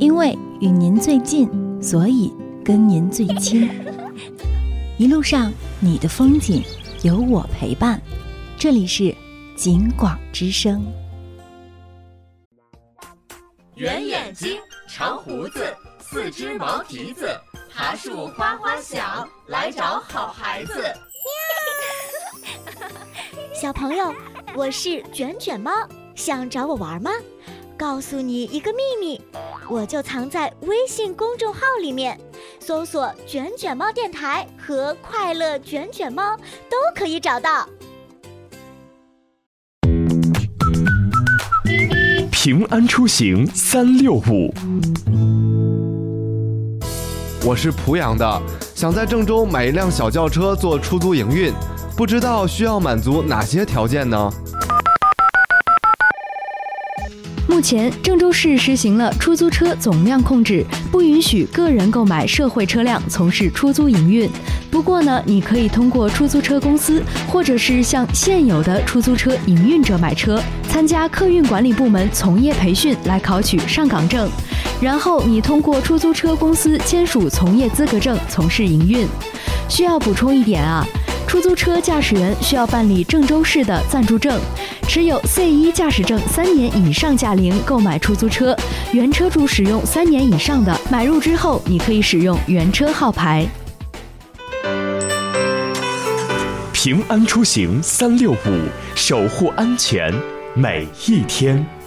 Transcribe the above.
因为与您最近，所以跟您最亲。一路上你的风景有我陪伴，这里是景广之声。 圆眼睛，长胡子，四只毛蹄子，爬树哗哗响，来找好孩子。 小朋友，我是卷卷猫，想找我玩吗？告诉你一个秘密，我就藏在微信公众号里面，搜索卷卷猫电台和快乐卷卷猫都可以找到。 平安出行365， 我是濮阳的，想在郑州买一辆小轿车做出租营运，不知道需要满足哪些条件呢？ 目前，郑州市实行了出租车总量控制，不允许个人购买社会车辆从事出租营运。不过呢，你可以通过出租车公司，或者是向现有的出租车营运者买车，参加客运管理部门从业培训来考取上岗证，然后你通过出租车公司签署从业资格证从事营运。需要补充一点啊，出租车驾驶员需要办理郑州市的暂住证，持有 C1 驾驶证3年以上驾龄购买出租车，原车主使用3年以上的，买入之后你可以使用原车号牌。 平安出行365，守护安全每一天。